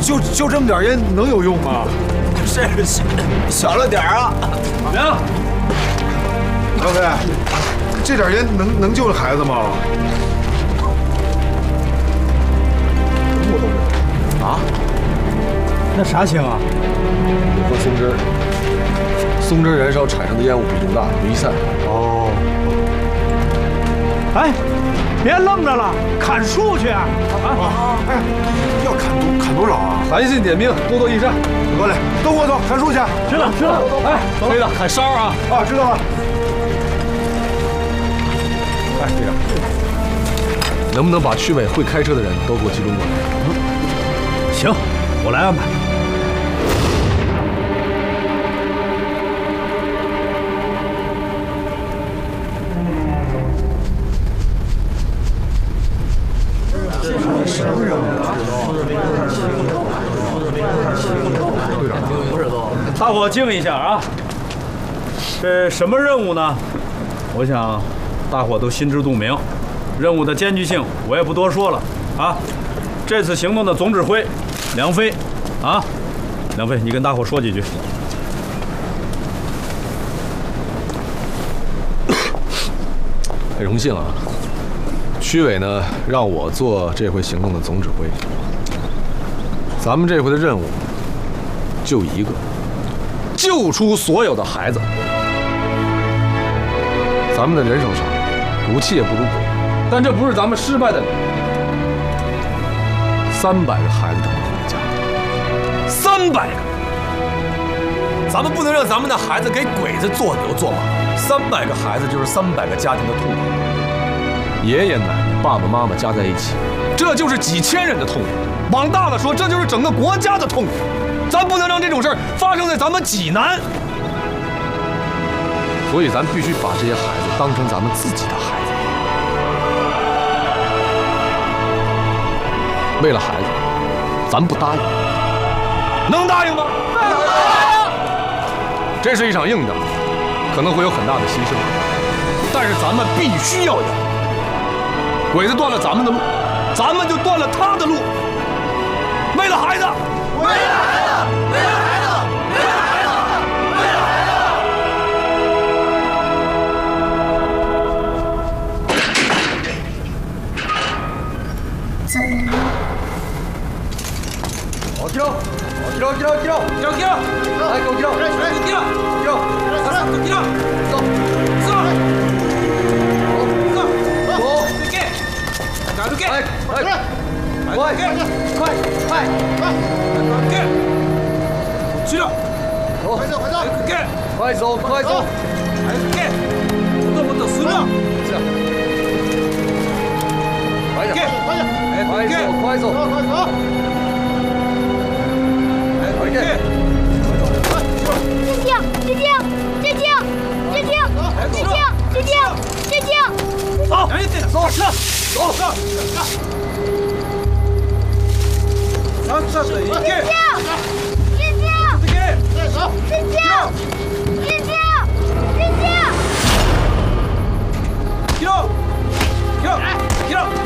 就这么点烟能有用吗？ 是小了点啊。 明， 老飞，这点烟能救孩子吗？ 啊？ 那啥氢啊？ 有和松针，松针燃烧产生的烟雾比重大，容易散。 哦。 哎，别愣着了，砍树去啊！ 哎，要砍多少啊？ 韩信点兵，多多益善。 过来，跟我走，砍树去。 知道。哎， 飞了，砍梢啊！ 啊，知道了。 哎，队长，能不能把区委会开车的人都给我集中过来？ 行，我来安排。大伙静一下啊！这什么任务呢？我想大伙都心知肚明。任务的艰巨性我也不多说了啊。这次行动的总指挥梁飞啊，梁飞，你跟大伙说几句。 很荣幸啊，区委呢让我做这回行动的总指挥。咱们这回的任务就一个，救出所有的孩子。咱们的人手少，武器也不如鬼，但这不是咱们失败的理由。300个孩子等着回家，300个。 咱们不能让咱们的孩子给鬼子做牛做马。300个孩子就是300个家庭的痛苦， 爷爷奶奶、爸爸妈妈加在一起，这就是几千人的痛苦。往大了说，这就是整个国家的痛苦。咱不能让这种事儿发生在咱们济南，所以咱必须把这些孩子当成咱们自己的孩子。为了孩子，咱不答应，能答应吗？能答应。这是一场硬仗，可能会有很大的牺牲，但是咱们必须要赢。鬼子断了咱们的路，咱们就断了他的路。为了孩子，为了孩子，为了孩子，为了孩子，为了孩子。好跳，好跳，跳，来给我跳，跳，走，快，去了，快走，快走，我的死了，这样，快点，快走，走。